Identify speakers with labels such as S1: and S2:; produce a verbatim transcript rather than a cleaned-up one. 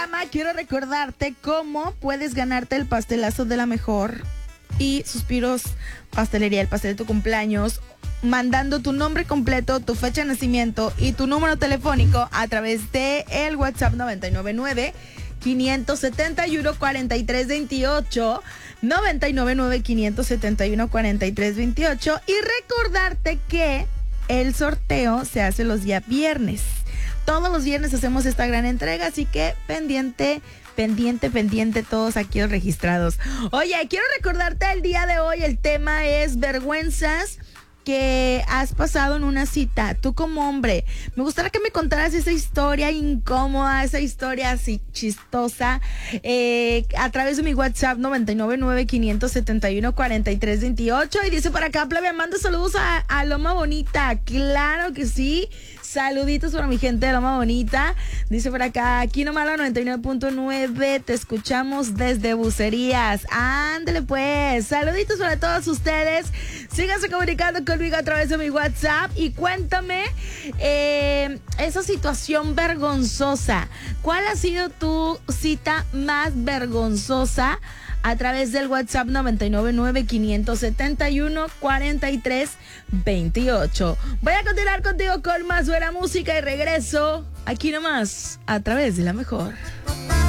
S1: programa quiero recordarte cómo puedes ganarte el pastelazo de la mejor y Suspiros Pastelería, el pastel de tu cumpleaños, mandando tu nombre completo, tu fecha de nacimiento y tu número telefónico a través de el WhatsApp noventa y nueve nueve, quinientos setenta y uno, cuarenta y tres veintiocho, noventa y nueve nueve, quinientos setenta y uno, cuarenta y tres veintiocho, y recordarte que el sorteo se hace los días viernes. Todos los viernes hacemos esta gran entrega, así que pendiente, pendiente, pendiente todos aquí registrados. Oye, quiero recordarte el día de hoy, el tema es vergüenzas que has pasado en una cita, tú como hombre. Me gustaría que me contaras esa historia incómoda, esa historia así chistosa, eh, a través de mi WhatsApp noventa y nueve nueve, quinientos setenta y uno, cuarenta y tres veintiocho. Y dice por acá, plebe, mando saludos a, a Loma Bonita. Claro que sí. Saluditos para mi gente de Loma Bonita. Dice por acá, aquí nomás la noventa y nueve punto nueve, te escuchamos desde Bucerías. Ándale pues, saluditos para todos ustedes. Síganse comunicando conmigo a través de mi WhatsApp y cuéntame eh, esa situación vergonzosa. ¿Cuál ha sido tu cita más vergonzosa? A través del WhatsApp noventa y nueve nueve, quinientos setenta y uno, cuarenta y tres veintiocho. Voy a continuar contigo con más buena música y regreso aquí nomás a través de la mejor.